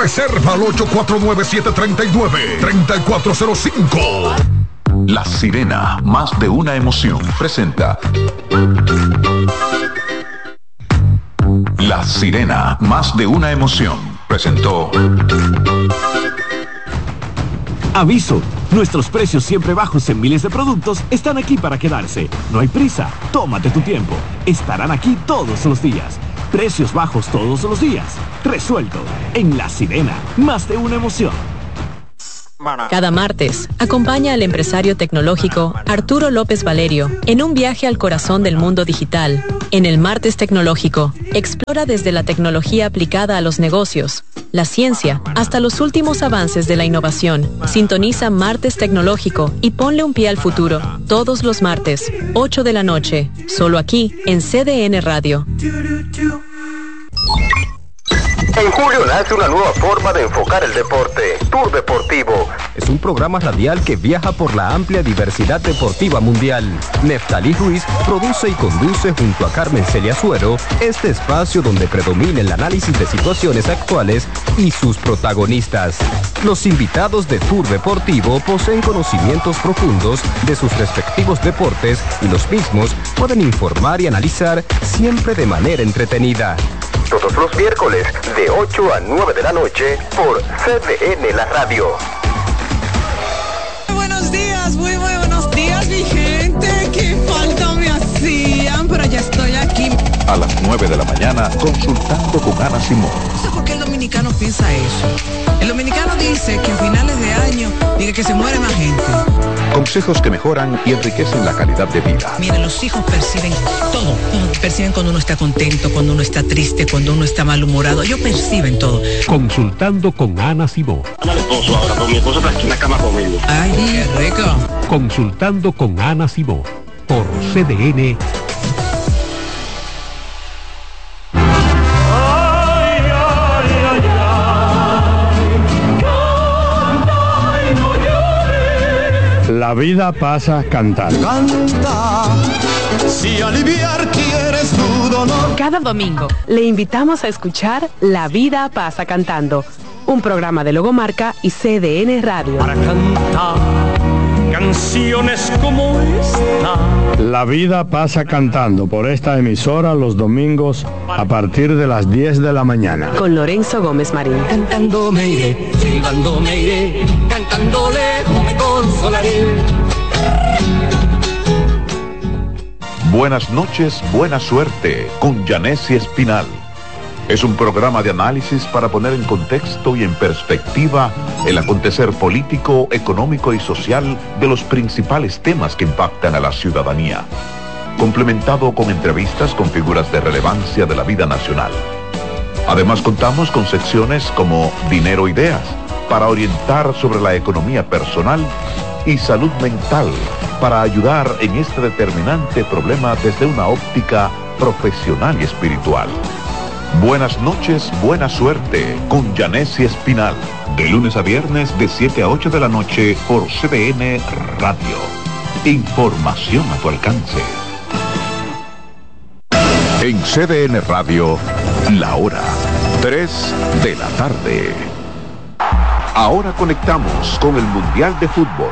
Reserva al 849-739-3405. La Sirena, más de una emoción, presenta La Sirena, más de una emoción, presentó. Aviso, nuestros precios siempre bajos en miles de productos están aquí para quedarse. No hay prisa, tómate tu tiempo. Estarán aquí todos los días. Precios bajos todos los días. Resuelto. En La Sirena, más de una emoción. Cada martes, acompaña al empresario tecnológico Arturo López Valerio en un viaje al corazón del mundo digital. En el Martes Tecnológico, explora desde la tecnología aplicada a los negocios, la ciencia, hasta los últimos avances de la innovación. Sintoniza Martes Tecnológico y ponle un pie al futuro. Todos los martes, 8 de la noche, solo aquí en CDN Radio. En julio nace una nueva forma de enfocar el deporte, Tour Deportivo. Es un programa radial que viaja por la amplia diversidad deportiva mundial. Neftalí Ruiz produce y conduce junto a Carmen Celia Suero este espacio donde predomina el análisis de situaciones actuales y sus protagonistas. Los invitados de Tour Deportivo poseen conocimientos profundos de sus respectivos deportes y los mismos pueden informar y analizar siempre de manera entretenida. Todos los miércoles de 8 a 9 de la noche por CDN La Radio. Muy buenos días, mi gente. Qué falta me hacían, pero ya estoy aquí. A las 9 de la mañana, consultando con Ana Simón. No sé por qué el dominicano piensa eso. El dominicano dice que a finales de año dice que se muere más gente. Consejos que mejoran y enriquecen la calidad de vida. Miren, los hijos perciben todo. Perciben cuando uno está contento, cuando uno está triste, cuando uno está malhumorado. Ellos perciben todo. Consultando con Ana Simón. Ana, el esposo ahora, con mi esposo está aquí en la cama conmigo. Ay, qué rico. Consultando con Ana Simón por CDN. La vida pasa cantando. Canta, si aliviar quieres tu dolor. Cada domingo le invitamos a escuchar La Vida Pasa Cantando, un programa de Logomarca y CDN Radio. Para cantar canciones como esta. La vida pasa cantando por esta emisora los domingos a partir de las 10 de la mañana. Con Lorenzo Gómez Marín. Cantando me iré, silbando me iré, cantando lejos me consolaré. Buenas noches, buena suerte, con Yanessi Espinal. Es un programa de análisis para poner en contexto y en perspectiva el acontecer político, económico y social de los principales temas que impactan a la ciudadanía, complementado con entrevistas con figuras de relevancia de la vida nacional. Además contamos con secciones como Dinero Ideas, para orientar sobre la economía personal, y Salud Mental, para ayudar en este determinante problema desde una óptica profesional y espiritual. Buenas noches, buena suerte, con Yanessi Espinal, de lunes a viernes de 7 a 8 de la noche por CDN Radio. Información a tu alcance. En CDN Radio, la hora 3 de la tarde. Ahora conectamos con el Mundial de Fútbol.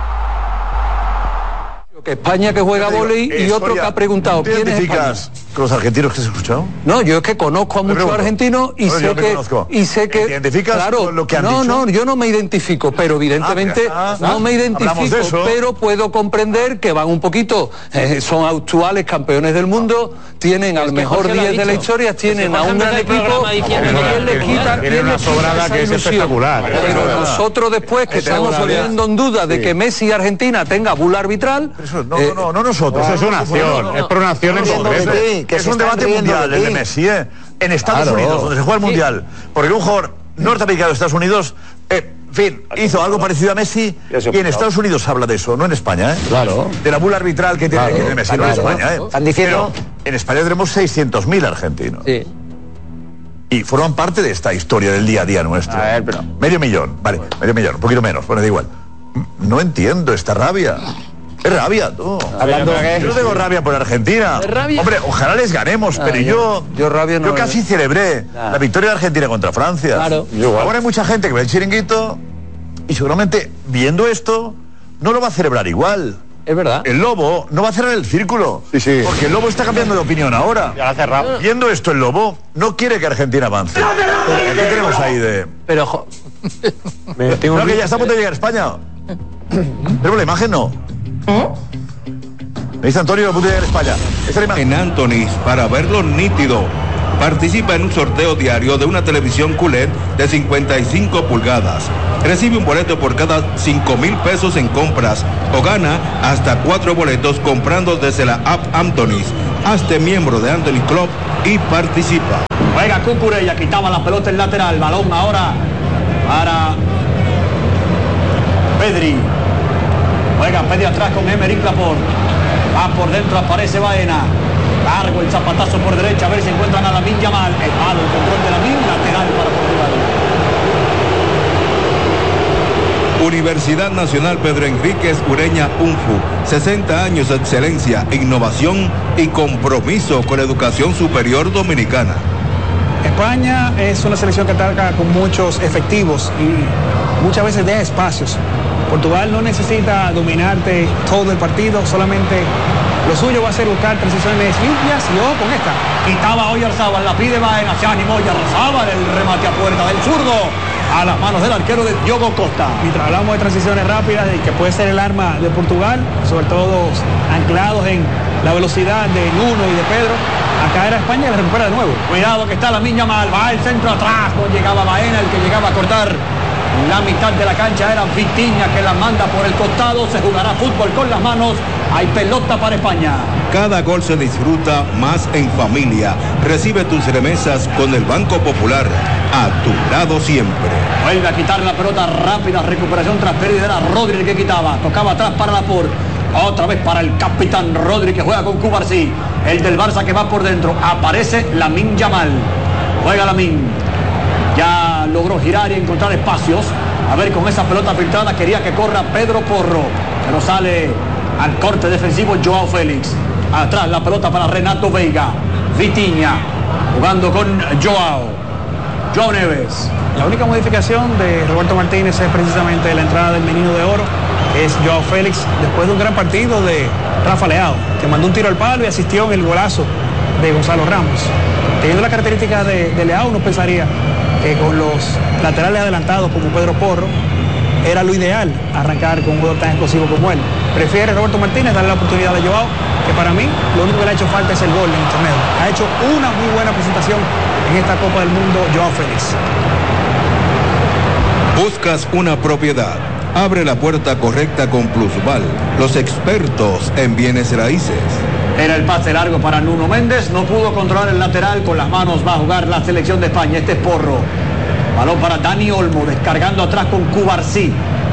España que juega vóley y otro que ha preguntado ¿quién es España? ¿Con los argentinos que has escuchado? No, yo es que conozco a muchos argentinos y sé que ¿te identificas claro, con lo que han dicho? No, yo no me identifico, pero evidentemente no me identifico, pero puedo comprender que van un poquito, son actuales campeones del mundo, tienen al mejor 10 de la historia, tienen a un gran equipo, ¿quién le quita? Tiene una sobrada que es espectacular. Pero nosotros después que estamos poniendo en duda de que Messi y Argentina tenga bula arbitral. No nosotros. Eso es una acción, es por una acción en concreto. Que es un debate mundial el de Messi, en Estados Unidos, donde se juega el mundial. Porque un jugador norteamericano de Estados Unidos, hizo algo parecido a Messi, y en Estados Unidos habla de eso, no en España, Claro. De la bula arbitral que tiene Messi, no en España, Están diciendo... Pero en España tenemos 600.000 argentinos. Sí. Y forman parte de esta historia del día a día nuestro. Medio millón, un poquito menos, bueno, da igual. No entiendo esta rabia. Es rabia, tú. Yo no tengo rabia por Argentina. ¿Rabia? Hombre, ojalá les ganemos, pero yo casi celebré la victoria de Argentina contra Francia. Claro. Ahora hay mucha gente que ve el chiringuito y seguramente viendo esto no lo va a celebrar igual. Es verdad. El Lobo no va a cerrar el círculo. Sí. Porque el Lobo está cambiando de opinión ahora. Ya lo ha cerrado. Viendo esto, el Lobo no quiere que Argentina avance. ¿Qué tenemos ahí de...? Pero... No, que ya está a punto de llegar a España. Pero la imagen no. Me dice Antonio, a punto de llegar a España. Esa es la imagen. En Anthony's, para verlo nítido. Participa en un sorteo diario de una televisión QLED de 55 pulgadas. Recibe un boleto por cada 5,000 pesos en compras o gana hasta 4 boletos comprando desde la app Anthony's. Hazte miembro de Anthony Club y participa. Juega Cucurella, quitaba la pelota en lateral. Balón ahora para Pedri. Juega Pedri atrás con Emerick Laporte. Va por dentro, aparece Baena. Largo el zapatazo por derecha, a ver si encuentran a Lamine Yamal. El palo, el control de Lamine, lateral para Portugal. Universidad Nacional Pedro Enríquez Ureña UNFU. 60 años de excelencia, innovación y compromiso con la educación superior dominicana. España es una selección que ataca con muchos efectivos y muchas veces deja espacios. Portugal no necesita dominarte todo el partido, solamente lo suyo va a ser buscar transiciones limpias y ojo con esta. Quitaba Oyarzábal, la pide Baena, se animó Oyarzábal, el remate a puerta del zurdo, a las manos del arquero de Diogo Costa. Mientras hablamos de transiciones rápidas y que puede ser el arma de Portugal, sobre todo anclados en la velocidad de Nuno y de Pedro, acá era España y la recupera de nuevo. Cuidado que está Lamine Yamal, va el centro atrás, no llegaba Baena, el que llegaba a cortar la mitad de la cancha era Vitinha, que la manda por el costado. Se jugará fútbol con las manos. Hay pelota para España. Cada gol se disfruta más en familia. Recibe tus remesas con el Banco Popular. A tu lado siempre. Vuelve a quitar la pelota rápida. Recuperación tras pérdida. Era Rodri que quitaba. Tocaba atrás para Laporte. Otra vez para el capitán Rodri, que juega con Cubarsí. El del Barça que va por dentro. Aparece Lamine Yamal. Juega Lamine. Ya logró girar y encontrar espacios. A ver, con esa pelota filtrada quería que corra Pedro Porro, pero sale al corte defensivo Joao Félix. Atrás la pelota para Renato Veiga. Vitinha jugando con Joao Neves. La única modificación de Roberto Martínez es precisamente la entrada del menino de oro, que es Joao Félix, después de un gran partido de Rafa Leao, que mandó un tiro al palo y asistió en el golazo de Gonzalo Ramos. Teniendo la característica de Leao, uno pensaría que con los laterales adelantados como Pedro Porro era lo ideal arrancar con un jugador tan explosivo como él. Prefiere Roberto Martínez darle la oportunidad a Joao, que para mí lo único que le ha hecho falta es el gol en el torneo. Ha hecho una muy buena presentación en esta Copa del Mundo Joao Félix. ¿Buscas una propiedad? Abre la puerta correcta con Plusval, los expertos en bienes raíces. Era el pase largo para Nuno Méndez, no pudo controlar el lateral, con las manos va a jugar la selección de España. Este es Porro. Balón para Dani Olmo, descargando atrás con Cubarsí.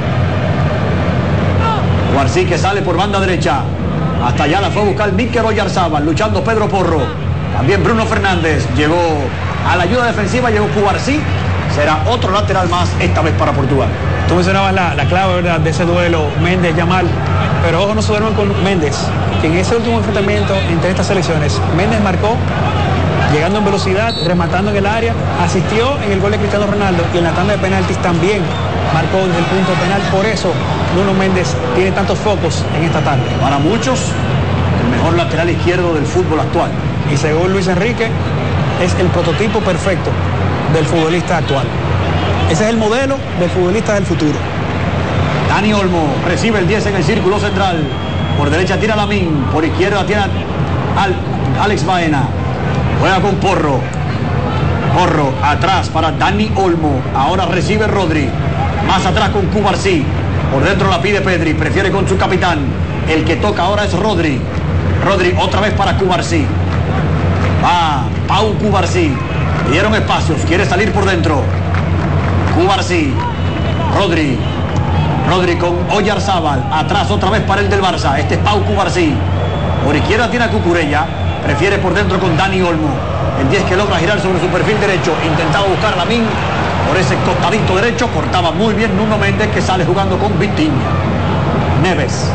Cubarsí que sale por banda derecha. Hasta allá la fue a buscar Mikel Oyarzábal, luchando Pedro Porro. También Bruno Fernández llegó a la ayuda defensiva, llegó Cubarsí. Será otro lateral más, esta vez para Portugal. Tú mencionabas la clave, ¿verdad?, de ese duelo Méndez-Yamal, pero ojo, no se duerman con Méndez, que en ese último enfrentamiento entre estas selecciones, Méndez marcó llegando en velocidad, rematando en el área, asistió en el gol de Cristiano Ronaldo y en la tanda de penaltis también marcó desde el punto penal. Por eso Nuno Méndez tiene tantos focos en esta tarde. Para muchos, el mejor lateral izquierdo del fútbol actual. Y según Luis Enrique, es el prototipo perfecto del futbolista actual. Ese es el modelo del futbolista del futuro. Dani Olmo recibe el 10 en el círculo central. Por derecha tira Lamine, por izquierda tira Alex Baena. Juega con Porro. Porro atrás para Dani Olmo. Ahora recibe Rodri. Más atrás con Cubarsí. Por dentro la pide Pedri. Prefiere con su capitán. El que toca ahora es Rodri. Rodri otra vez para Cubarsí. Va Pau Cubarsí. Dieron espacios. Quiere salir por dentro. Cubarsí. Rodri. Rodri con Oyarzábal. Atrás otra vez para el del Barça. Este es Pau Cubarsí. Por izquierda tiene a Cucurella. Prefiere por dentro con Dani Olmo. El 10 que logra girar sobre su perfil derecho. Intentaba buscar a Lamine por ese costadito derecho. Cortaba muy bien Nuno Méndez, que sale jugando con Vitinha. Neves.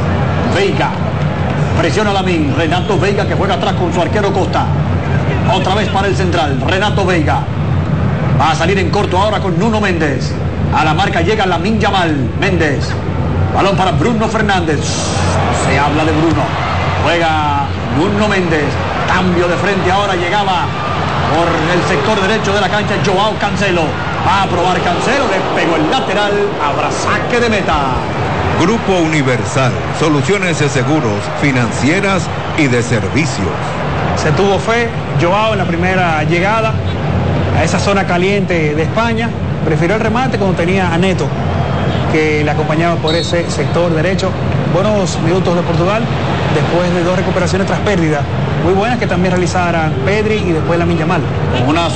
Veiga. Presiona Lamine. Renato Veiga que juega atrás con su arquero Costa. Otra vez para el central. Renato Veiga. Va a salir en corto ahora con Nuno Méndez. A la marca llega Lamine Yamal. Méndez. Balón para Bruno Fernández. Se habla de Bruno. Juega Nuno Méndez. Cambio de frente ahora. Llegaba por el sector derecho de la cancha Joao Cancelo. Va a probar Cancelo. Le pegó el lateral. Habrá saque de meta. Grupo Universal. Soluciones de seguros, financieras y de servicios. Se tuvo fe. Joao en la primera llegada a esa zona caliente de España. Prefirió el remate cuando tenía a Neto, que le acompañaba por ese sector derecho. Buenos minutos de Portugal, después de 2 recuperaciones tras pérdida muy buenas que también realizaran Pedri y después Lamine Yamal. Con una